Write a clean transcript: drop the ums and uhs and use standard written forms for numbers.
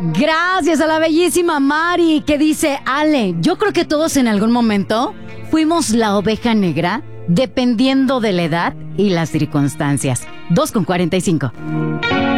Gracias a la bellísima Mari que dice, Ale, yo creo que todos en algún momento fuimos la oveja negra dependiendo de la edad y las circunstancias. 2:45.